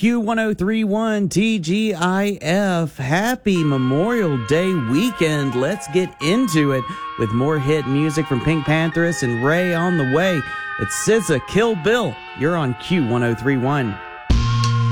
Q1031 TGIF. Happy Memorial Day weekend. Let's get into it with more hit music from Pink Pantheress and Ray on the way. It's SZA, Kill Bill. You're on Q1031.